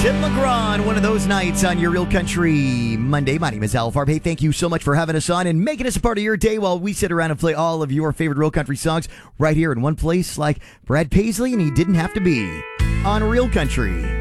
Tim McGraw on one of those nights on your Real Country Monday. My name is Al Farb. Hey, thank you so much for having us on and making us a part of your day while we sit around and play all of your favorite Real Country songs right here in one place like Brad Paisley and He Didn't Have to Be on Real Country.